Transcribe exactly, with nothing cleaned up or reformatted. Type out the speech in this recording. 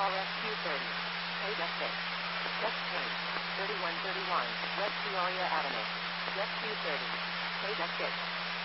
R F Q thirty. Page F six. Just change. thirty-one thirty-one. West Peoria Avenue. Just Q thirty. Page F six.